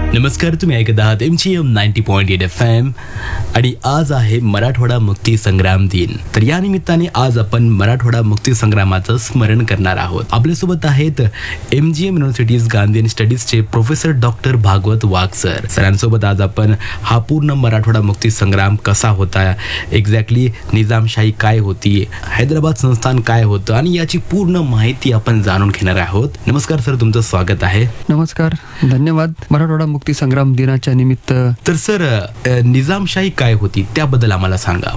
नमस्कार, तुम्ही ऐकत आहात MGM 90.8 FM आणि आज आहे मराठवाडा मुक्ती संग्राम दिन. तर या निमित्ताने आज आपण मराठवाडा मुक्ती संग्रामाचं स्मरण करणार आहोत. आपल्यासोबत आहेत MGM universities Gandhi स्टडीजचे professor doctor Bhagwat वाघ सर. सरांसोबत आज आपण हा पूर्ण मराठवाडा मुक्ती संग्राम कसा होता, एक्झॅक्टली निजामशाही काय होती, हैदराबाद संस्थान काय होतं आणि याची पूर्ण माहिती आपण जाणून घेणार आहोत. नमस्कार सर, तुमचं स्वागत आहे. नमस्कार, धन्यवाद. मराठवाडा मुक्ती संग्राम दिनाच्या निमित्त. तर सर, निजामशाही काय होती त्याबद्दल आम्हाला सांगा.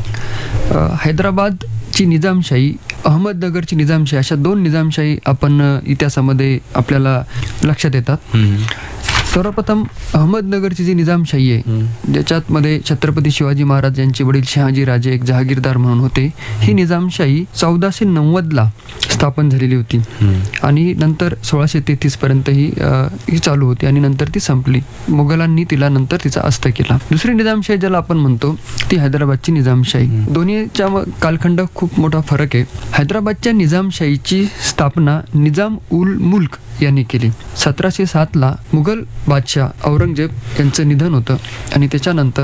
हैदराबादची निजामशाही, अहमदनगरची निजामशाही, अशा दोन निजामशाही आपण इतिहासामध्ये आपल्याला लक्षात येतात. सर्वप्रथम अहमदनगरची जी निजामशाही आहे, ज्याच्यात मध्ये छत्रपती शिवाजी महाराज यांचे वडील शहाजी राजे एक जहागीरदार म्हणून होते. ही निजामशाही 1490ला स्थापन झालेली होती आणि नंतर 1633 पर्यंत ही चालू होती आणि नंतर ती संपली. मुघलांनी तिला नंतर तिचा अस्त केला. दुसरी निजामशाही ज्याला आपण म्हणतो ती हैदराबादची निजामशाही. दोन्हीच्या कालखंड खूप मोठा फरक आहे. हैदराबादच्या निजामशाहीची स्थापना निजाम उल मुल्क यांनी केली. 1707ला मुघल बादशाह औरंगजेब यांचं निधन होतं आणि त्याच्यानंतर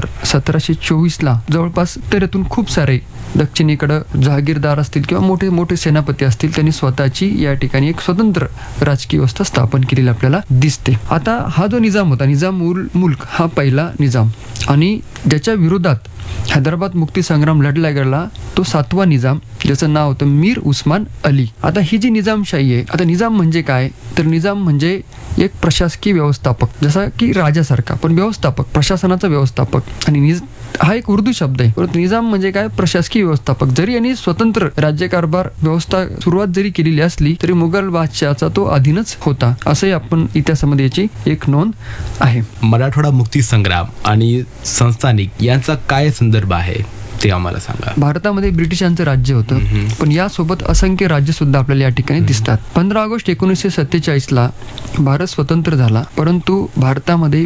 1724ला जवळपास उत्तरेतून खूप सारे दक्षिणेकडं जहागीरदार असतील किंवा मोठे मोठे सेनापती असतील, त्यांनी स्वतःची या ठिकाणी एक स्वतंत्र राजकीय व्यवस्था स्थापन केलेली आपल्याला दिसते. आता हा जो निजाम होता, निजाम उल मुल्क, हा पहिला निजाम आणि ज्याच्या विरोधात हैदराबाद मुक्ती संग्राम लढला गेला तो 7वा निजाम, ज्याचं नाव होतं मीर उस्मान अली. आता ही जी निजामशाही आहे, आता निजाम म्हणजे काय, तर निजाम म्हणजे एक प्रशासकीय व्यवस्थापक, जसा की राजासारखा, पण व्यवस्थापक, प्रशासनाचा व्यवस्थापक. आणि हा एक उर्दू शब्द आहे, परंतु निजाम म्हणजे काय, प्रशासकीय व्यवस्थापक. जरी यांनी स्वतंत्र राज्यकारभार व्यवस्था सुरुवात जरी केलेली असली तरी मुघल बादशाहाचा तो अधीनच होता, असंही आपण इतिहासामध्ये याची एक नोंद आहे. मराठवाडा मुक्ती संग्राम आणि संस्थानिक यांचा काय संदर्भ आहे ते आम्हाला सांगा. भारतामध्ये ब्रिटिशांचं राज्य होतं, पण यासोबत असंख्य राज्य सुद्धा आपल्याला या ठिकाणी दिसतात. 15 ऑगस्ट 1947ला भारत स्वतंत्र झाला, परंतु भारतामध्ये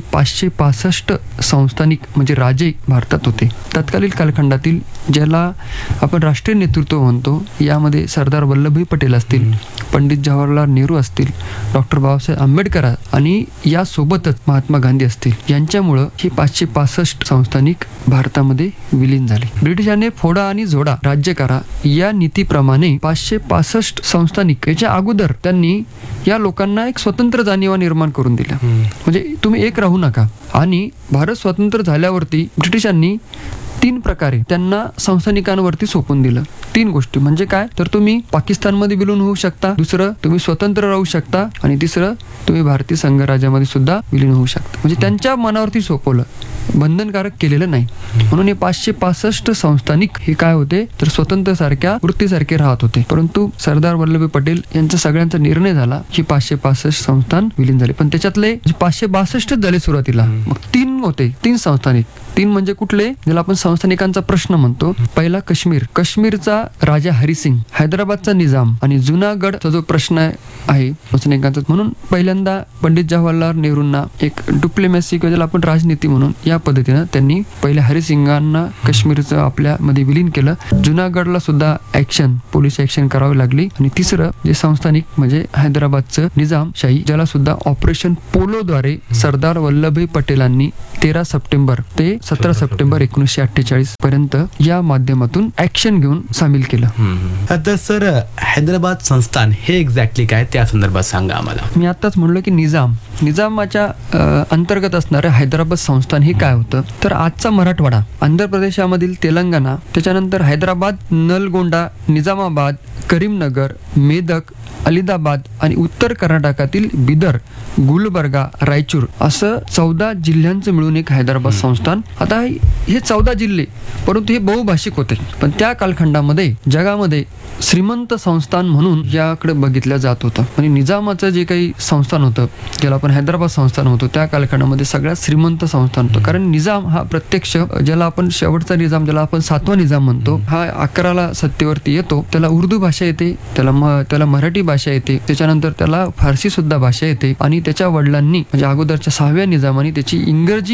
565 संस्थानिक म्हणजे राजे भारतात होते. तत्कालीन कालखंडातील ज्याला आपण राष्ट्रीय नेतृत्व म्हणतो, यामध्ये सरदार वल्लभभाई पटेल असतील, पंडित जवाहरलाल नेहरू असतील, डॉक्टर बाबासाहेब आंबेडकर आणि यासोबतच महात्मा गांधी असतील. यांच्यामुळं ही 565 संस्थानिक भारतामध्ये विलीन झाले. ब्रिटिशांनी फोडा आणि जोडा राज्य करा या नीतीप्रमाणे 565 संस्थानिक याच्या अगोदर त्यांनी या लोकांना एक स्वतंत्र जाणीवा निर्माण करून दिल्या. म्हणजे तुम्ही एक राहू नका. आणि भारत स्वतंत्र झाल्यावरती ब्रिटिशांनी 3 प्रकारे त्यांना संस्थानिकांवरती सोपून दिलं. 3 गोष्टी म्हणजे काय, तर तुम्ही पाकिस्तानमध्ये विलीन होऊ शकता, दुसरं तुम्ही स्वतंत्र राहू शकता आणि तिसरं तुम्ही भारतीय संघराज्यामध्ये सुद्धा विलीन होऊ शकता. म्हणजे त्यांच्या मनावरती सोपवलं, बंधनकारक केलेलं नाही. म्हणून हे 565 संस्थानिक हे काय होते, तर स्वतंत्र सारख्या वृत्तीसारखे राहत होते. परंतु सरदार वल्लभभाई पटेल यांचा सगळ्यांचा निर्णय झाला की 565 संस्थान विलीन झाले. पण त्याच्यातले 562 झाले सुरुवातीला. मग 3 होते, 3 संस्थानिक. 3 म्हणजे कुठले, ज्याला आपण संस्थानिकांचा प्रश्न म्हणतो. पहिला काश्मीरचा राजा हरिसिंग, हैदराबादचा निजाम आणि जुनागडचा जो प्रश्न आहे संस्थानिकांचा. म्हणून पहिल्यांदा पंडित जवाहरलाल नेहरूंना एक डिप्लोमॅसी किंवा ज्याला आपण राजनीती म्हणून या पद्धतीनं त्यांनी पहिल्या हरिसिंगांना काश्मीरचं आपल्यामध्ये विलीन केलं. जुनागडला सुद्धा पोलीस ऍक्शन करावी लागली. आणि तिसरं जे संस्थानिक म्हणजे हैदराबादचं निजामशाही, ज्याला सुद्धा ऑपरेशन पोलोद्वारे सरदार वल्लभभाई पटेलांनी 13 सप्टेंबर ते 17 सप्टेंबर 1948 पर्यंत या माध्यमातून ऍक्शन घेऊन सामील केलं. तर सर, हैदराबाद संस्थान हे एक्झॅक्टली काय त्या संदर्भात सांगा आम्हाला. मी आताच म्हणलो की निजामाच्या अंतर्गत असणारं हैदराबाद संस्थान हे काय होतं, तर आजचा मराठवाडा, आंध्र प्रदेशामधील तेलंगणा, त्याच्यानंतर हैदराबाद, नलगोंडा, निजामाबाद, करीमनगर, मेदक, अलिदाबाद आणि उत्तर कर्नाटकातील बिदर, गुलबर्गा, रायचूर असं 14 जिल्ह्यांचं मिळून एक हैदराबाद संस्थान. आता हे 14 जिल्हे, परंतु हे बहुभाषिक होते. पण त्या कालखंडामध्ये जगामध्ये श्रीमंत संस्थान म्हणून याकडे बघितलं जात होतं. आणि निजामाचं जे काही संस्थान होतं, ज्याला आपण हैदराबाद संस्थान होतो, त्या कालखंडामध्ये सगळ्यात श्रीमंत संस्थान होतं. कारण निजाम हा प्रत्यक्ष, ज्याला आपण शेवटचा निजाम, ज्याला आपण 7वा निजाम म्हणतो, हा 11ला सत्तेवरती येतो. त्याला उर्दू भाषा येते, त्याला मराठी भाषा येते, त्याच्यानंतर त्याला फारसी सुद्धा भाषा येते. आणि त्याच्या वडिलांनी म्हणजे अगोदरच्या 6व्या निजामाने त्याची इंग्रजी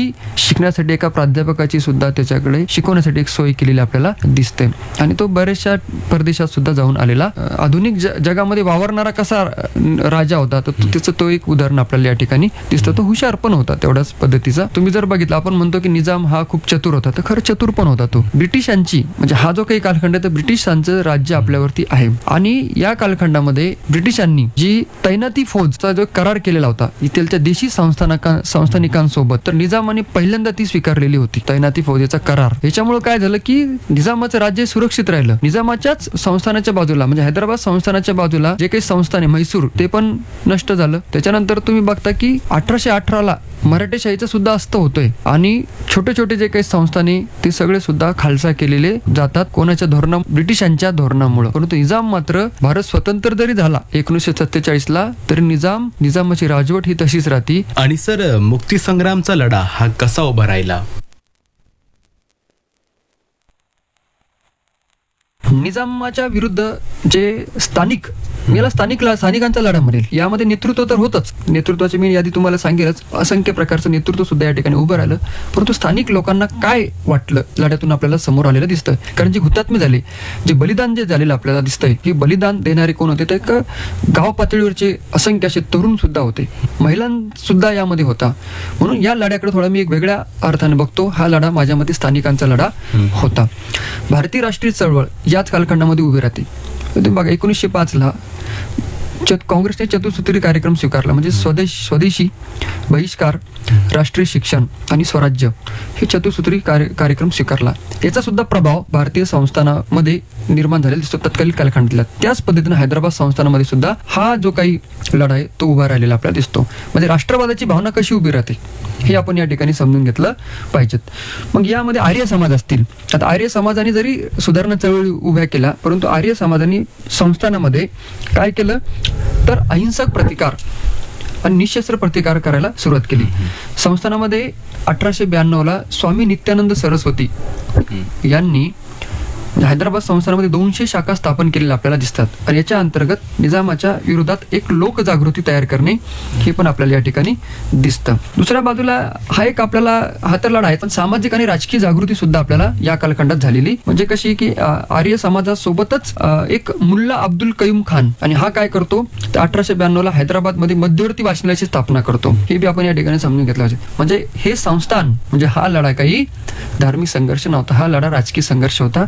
इंग्रजी शिकण्यासाठी एका प्राध्यापकाची सुद्धा त्याच्याकडे शिकवण्यासाठी एक सोय केलेली आपल्याला दिसते आणि तो बऱ्याचशा परदेशात सुद्धा जाऊन आलेला आधुनिक जगामध्ये वावरणारा कसा राजा होता तर त्याचं तो एक उदाहरण आपल्याला या ठिकाणी दिसतं. तो हुशार पण होता तेवढ्याच पद्धतीचा. तुम्ही जर बघितलं, आपण म्हणतो की निजाम हा खूप चतुर होता, तर खरं चतुर पण होता तो. ब्रिटिशांची म्हणजे हा जो काही कालखंड आहे तर ब्रिटिशांचं राज्य आपल्यावरती आहे आणि या कालखंडामध्ये ब्रिटिशांनी जी तैनाती फौजचा जो करार केलेला होता इथलच्या देशी संस्थानिकांसोबत, तर निजामाने पहिल्यांदा ती स्वीकारलेली होती तैनाती फौजेचा करार. याच्यामुळे काय झालं की निजामाचं राज्य सुरक्षित राहिलं. निजामाच्याच संस्थानाच्या बाजूला म्हणजे हैदराबाद संस्थानाच्या बाजूला जे काही संस्थान आहे म्हैसूर ते पण नष्ट झालं. त्याच्यानंतर तुम्ही बघता की 1818ला मराठेशाहीचं सुद्धा अस्त होतोय आणि छोटे छोटे जे काही संस्थाने ते सगळे सुद्धा खालसा केलेले जातात. कोणाच्या धोरणा? ब्रिटिशांच्या धोरणामुळे. परंतु निजाम मात्र भारत स्वतंत्र जरी झाला 1947ला तरी निजामाची राजवट ही तशीच राहती. आणि सर, मुक्तीसंग्रामचा लढा हा कसा उभा राहिला? निजामाच्या विरुद्ध जे स्थानिकांचा लढा म्हणेल. यामध्ये नेतृत्व तर होतच, नेतृत्वाची मी यादी तुम्हाला सांगेलच. असंख्य प्रकारचं नेतृत्व सुद्धा या ठिकाणी उभं राहिलं. परंतु स्थानिक लोकांना काय वाटलं लढ्यातून आपल्याला समोर आलेलं दिसतं. कारण जे हुतात्मे झाले, जे बलिदान जे झालेलं आपल्याला दिसतंय, हे बलिदान देणारे कोण होते? तर गाव पातळीवरचे असंख्य असे तरुण सुद्धा होते, महिलांसुद्धा यामध्ये होता. म्हणून या लढ्याकडे थोडा मी एक वेगळ्या अर्थाने बघतो. हा लढा माझ्या मते स्थानिकांचा लढा होता. भारतीय राष्ट्रीय चळवळ याच कालखंडामध्ये उभी राहते. तुम्ही बघा 1905ला काँग्रेसने चतुसूत्री कार्यक्रम स्वीकारला. म्हणजे स्वदेशी, बहिष्कार, राष्ट्रीय शिक्षण आणि स्वराज्य हे चतुसूत्री कार्यक्रम स्वीकारला. याचा सुद्धा प्रभाव भारतीय संस्थानामध्ये निर्माण झालेला दिसतो तत्कालीन कालखंडातला. त्याच पद्धतीने हैदराबाद संस्थानामध्ये सुद्धा हा जो काही लढा आहे तो उभा राहिलेला आपल्याला दिसतो. म्हणजे राष्ट्रवादाची भावना कशी उभी राहते हे आपण या ठिकाणी समजून घेतलं पाहिजेत. मग यामध्ये आर्य समाज असतील. आता आर्य समाजाने जरी सुधारणा चळवळी उभ्या केल्या, परंतु आर्य समाजाने संस्थानामध्ये काय केलं तर अहिंसक प्रतिकार आणि निशस्त्र प्रतिकार करायला सुरुवात केली. संस्थानामध्ये 1892ला स्वामी नित्यानंद सरस्वती यांनी हैदराबाद संस्थानामध्ये 200 शाखा स्थापन केलेल्या आपल्याला दिसतात. आणि याच्या अंतर्गत निजामाच्या विरोधात एक लोकजागृती तयार करणे हे पण आपल्याला या ठिकाणी दिसतं. दुसऱ्या बाजूला हा एक आपल्याला हा तर लढा आहे, पण सामाजिक आणि राजकीय जागृती सुद्धा आपल्याला या कालखंडात झालेली. म्हणजे कशी की आर्य समाजासोबतच एक मुल्ला अब्दुल कयूम खान आणि हा काय करतो तर 1892ला हैदराबादमध्ये मध्यवर्ती वाचनालयाची स्थापना करतो. हे बी आपण या ठिकाणी समजून घेतलं पाहिजे. म्हणजे हे संस्थान म्हणजे हा लढा काही धार्मिक संघर्ष नव्हता, हा लढा राजकीय संघर्ष होता.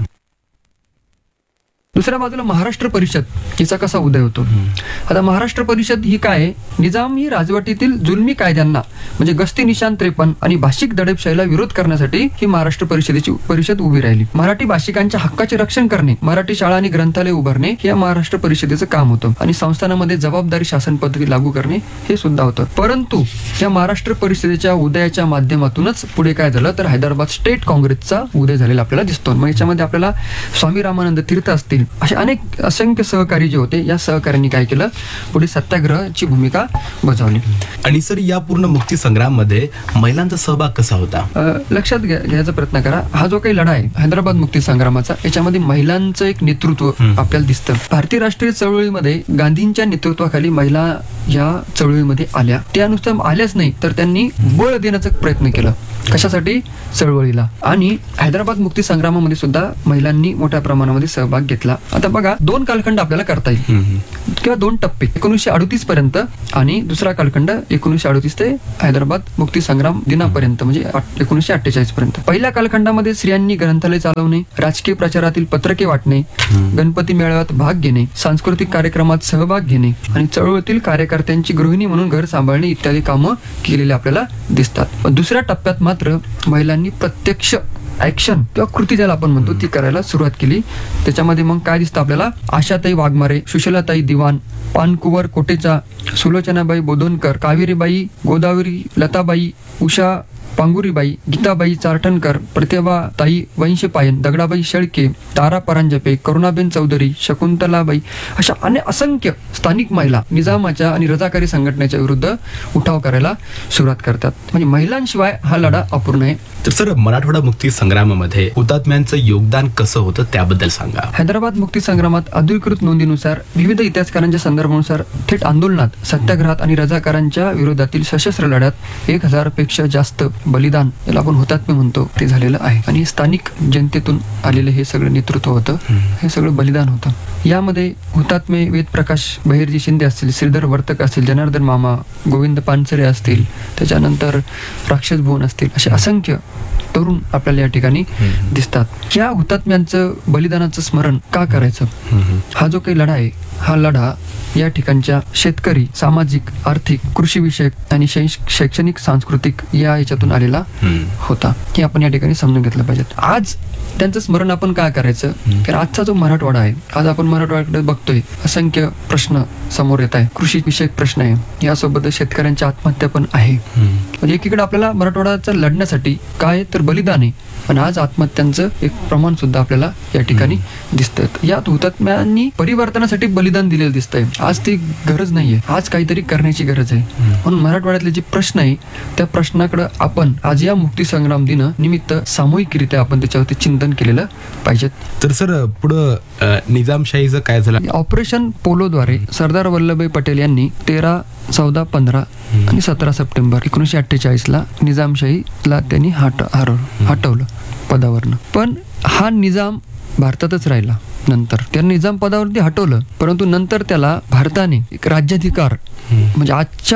दुसऱ्या बाजूला महाराष्ट्र परिषद हिचा कसा उदय होतो? आता महाराष्ट्र परिषद ही काय, निजामी राजवटीतील जुलमी कायद्यांना म्हणजे गस्ती निशाण 53 आणि भाषिक दडपशाहीला विरोध करण्यासाठी ही महाराष्ट्र परिषद उभी राहिली. मराठी भाषिकांच्या हक्काचे रक्षण करणे, मराठी शाळा आणि ग्रंथालय उभारणे हे महाराष्ट्र परिषदेचं काम होतं आणि संस्थानामध्ये जबाबदारी शासन पद्धती लागू करणे हे सुद्धा होतं. परंतु या महाराष्ट्र परिषदेच्या उदयाच्या माध्यमातूनच पुढे काय झालं तर हैदराबाद स्टेट काँग्रेसचा उदय झालेला आपल्याला दिसतो. मग याच्यामध्ये आपल्याला स्वामी रामानंद तीर्थ असतील असे असंख्य सहकारी जे होते, या सहकाऱ्यांनी काय केलं पुढे सत्याग्रहाची भूमिका बजावली. आणि सर, या पूर्ण मुक्ती संग्राम मध्ये महिलांचा सहभाग कसा होता? लक्षात घ्यायचा प्रयत्न करा. हा जो काही लढा आहे हैदराबाद मुक्ती संग्रामाचा, याच्यामध्ये महिलांचं एक नेतृत्व आपल्याला दिसतं. भारतीय राष्ट्रीय चळवळीमध्ये गांधींच्या नेतृत्वाखाली महिला या चळवळीमध्ये आल्या. त्यानुसार आल्याच नाही तर त्यांनी बळ देण्याचा प्रयत्न केला. कशासाठी? चळवळीला. आणि हैदराबाद मुक्ती संग्रामामध्ये सुद्धा महिलांनी मोठ्या प्रमाणामध्ये सहभाग घेतला. आता बघा, 2 कालखंड आपल्याला करता येईल किंवा 2 टप्पे, 1938 पर्यंत आणि दुसरा कालखंड 1938 ते हैदराबाद मुक्ती संग्राम दिनापर्यंत म्हणजे 1948 पर्यंत. पहिल्या कालखंडामध्ये स्त्रियांनी ग्रंथालय चालवणे, राजकीय प्रचारातील पत्रके वाटणे, गणपती मेळाव्यात भाग घेणे, सांस्कृतिक कार्यक्रमात सहभाग घेणे आणि चळवळीतील कार्यकर्त्यांची गृहिणी म्हणून घर सांभाळणे इत्यादी कामं केलेली आपल्याला दिसतात. पण दुसऱ्या टप्प्यात मात्र महिलांनी प्रत्यक्ष ऍक्शन किंवा कृती ज्याला आपण म्हणतो ती करायला सुरुवात केली. त्याच्यामध्ये मग काय दिसतं आपल्याला? आशाताई वाघमारे, सुशीलाताई दिवाण, पानकुवर कोटेचा, सुलोचनाबाई बोधनकर, कावेरीबाई, गोदावरी, लताबाई, उषा पांगुरीबाई, गीताबाई चारटणकर, प्रतिभाताई वंशपायन, दगडाबाई शेळके, तारा परांजपे, करुणाबेन चौधरी, शकुंतलाबाई अशा असंख्य स्थानिक महिला निजामाच्या आणि रजाकारी संघटनेच्या विरुद्ध उठाव करायला सुरुवात करतात. म्हणजे महिलांशिवाय हा लढा अपूर्ण आहे. तर सर, मराठवाडा मुक्ती संग्रामामध्ये हुतात्म्यांचं योगदान कसं होतं त्याबद्दल सांगा. हैदराबाद मुक्ती संग्रामात अधिकृत नोंदीनुसार विविध इतिहासकारांच्या संदर्भानुसार थेट आंदोलनात, सत्याग्रहात आणि रजाकारांच्या विरोधातील सशस्त्र लढ्यात 1000 पेक्षा जास्त बलिदान, याला आपण हुतात्मे म्हणतो, ते झालेलं आहे. आणि स्थानिक जनतेतून आलेले हे सगळं नेतृत्व होतं, हे सगळं बलिदान होतं. यामध्ये हुतात्मे वेदप्रकाश बहिर्जी शिंदे असतील, श्रीधर वर्तक असतील, जनार्दन मामा, गोविंद पानसरे असतील, त्याच्यानंतर राक्षस भुवन असतील, असे असंख्य तरुण आपल्याला या ठिकाणी दिसतात. या हुतात्म्यांचं बलिदानाचं स्मरण का करायचं? हा जो काही लढा आहे, हा लढा या ठिकाणच्या शेतकरी, सामाजिक, आर्थिक, कृषी विषयक आणि शैक्षणिक, सांस्कृतिक या याच्यातून आलेला होता. हे आपण या ठिकाणी समजून घेतलं पाहिजे. आज त्यांचं स्मरण आपण काय करायचं? कारण आजचा जो मराठवाडा आहे, आज आपण मराठवाड्याकडे बघतोय, असंख्य प्रश्न समोर येत आहे, कृषी विषयक प्रश्न आहे, यासोबत शेतकऱ्यांच्या आत्महत्या पण आहे. म्हणजे एकीकडे आपल्याला मराठवाड्याचा लढण्यासाठी काय तर बलिदान आहे, पण आज आत्महत्यांचं एक प्रमाण सुद्धा आपल्याला या ठिकाणी दिसतं. यात हुतात्म्यांनी परिवर्तनासाठी बलिदान दिलेलं दिसतंय. आज ती गरज नाहीये, आज काहीतरी करण्याची गरज आहे. म्हणून मराठवाड्यातले जे प्रश्न आहे, त्या प्रश्नाकडे आपण आज या मुक्ती संग्राम दिन निमित्त सामूहिकरित्या आपण त्याच्यावरती चिंतन केलेलं पाहिजे. तर सर, पुढं निजामशाहीचं काय झालं? ऑपरेशन पोलोद्वारे सरदार वल्लभभाई पटेल यांनी 13, 14, 15 आणि 17 सप्टेंबर 1948 निजामशाहीला त्यांनी हटवलं पदावरनं. पण हा निजाम भारतातच राहिला. नंतर त्या निजाम पदावरती हटवलं, परंतु नंतर त्याला भारताने एक राज्याधिकार, म्हणजे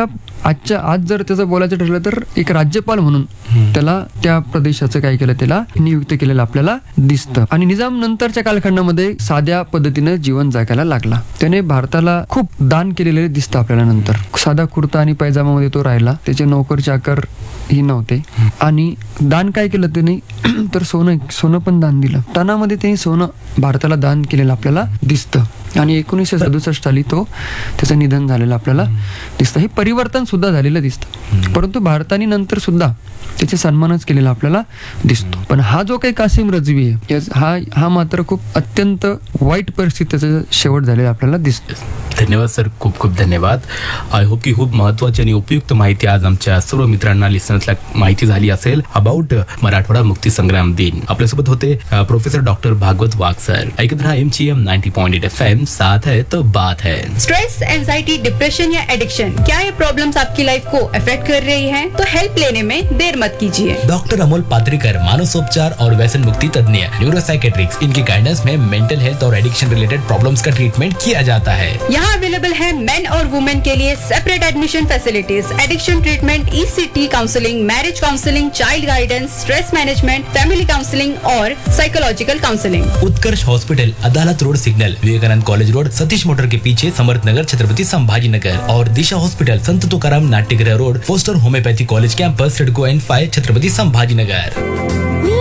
आज जर त्याचं बोलायचं ठरलं तर एक राज्यपाल म्हणून त्याला त्या प्रदेशाचं काय केलं, त्याला नियुक्त केलेलं आपल्याला दिसतं. आणि निजाम नंतरच्या कालखंडामध्ये साध्या पद्धतीनं जीवन जगायला लागला. त्याने भारताला खूप दान केलेले दिसतं आपल्याला. नंतर साधा कुर्ता आणि पैजामामध्ये तो राहिला, त्याचे नोकर चाकर ही नव्हते. आणि दान काय केलं त्याने, तर सोनं पण दान दिलं. टनामध्ये त्यांनी सोनं भारताला दान केलेलं आपल्याला दिसतं. आणि 1967 साली त्याचं निधन झालेलं आपल्याला दिसतं. हे परिवर्तन सुद्धा झालेलं दिसतं, परंतु भारताने नंतर सुद्धा त्याचे सन्मानच केलेला आपल्याला दिसतो. पण हा जो काही कासिम रजवी आहे, हा मात्र खूप अत्यंत वाईट परिस्थितीचा शेवट झालेला आपल्याला दिसतो. धन्यवाद सर, खूप खूप धन्यवाद. आय होप की खूप महत्वाची आणि उपयुक्त माहिती आज आमच्या सर्व मित्रांना, लिसनर्सला माहिती झाली असेल अबाउट मराठवाडा मुक्ती संग्राम दिन. आपल्यासोबत होते प्रोफेसर डॉक्टर भागवत वाघ सर. ऐकत रहा MGM 90.8 FM, साथ है तो बात है. स्ट्रेस, एंजाइटी, डिप्रेशन या एडिक्शन, क्या ये प्रॉब्लम्स आपकी लाइफ को अफेक्ट कर रही हैं? तो हेल्प लेने में देर मत कीजिए. डॉक्टर अमोल पात्रिकर, मानसोपचार और व्यसन मुक्ति तज्ञ, न्यूरोसाइकेट्रिक्स, इनकी गाइडेंस में मेंटल हेल्थ और एडिक्शन रिलेटेड प्रॉब्लम्स का ट्रीटमेंट किया जाता है. यहाँ अवेलेबल है मेन और वुमेन के लिए separate admission facilities, addiction treatment, ECT counselling, marriage counselling, child guidance, stress management, family counselling और साइकोलॉजिकल काउंसलिंग. उत्कर्ष हॉस्पिटल, अदालत road signal, Vivekananda college road, Satish motor के पीछे, समर्थ नगर, छत्रपति संभाजीनगर. और दिशा हॉस्पिटल, संत तुकाराम नाट्यगृह road, poster homeopathy college campus, CIDCO N5, Chhatrapati Sambhajinagar.